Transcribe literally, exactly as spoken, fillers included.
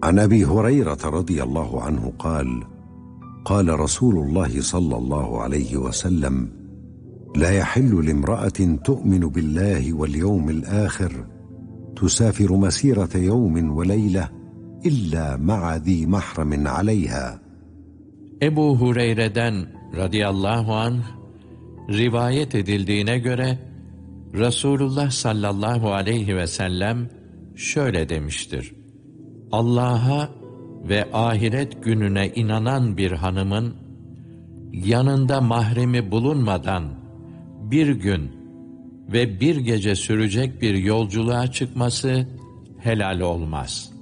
عن أبي هريرة رضي الله عنه قال قال رسول الله صلى الله عليه وسلم لا يحل لامرأة تؤمن بالله واليوم الآخر تسافر مسيرة يوم وليلة إلا مع ذي محرم عليها. Ebu Hureyre'den radıyallahu anh rivayet edildiğine göre Resulullah sallallahu aleyhi ve sellem şöyle demiştir: Allah'a ve ahiret gününe inanan bir hanımın yanında mahremi bulunmadan bir gün ve bir gece sürecek bir yolculuğa çıkması helal olmaz.